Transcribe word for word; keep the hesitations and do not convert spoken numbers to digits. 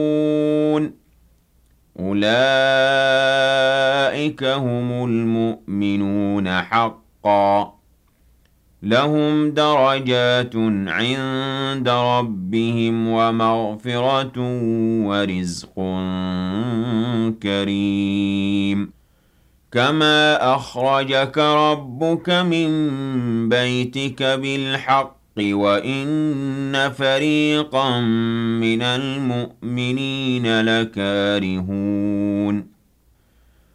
أولئك هم المؤمنون حقا لهم درجات عند ربهم ومغفرة ورزق كريم كما أخرجك ربك من بيتك بالحق وإن فريقا من المؤمنين لكارهون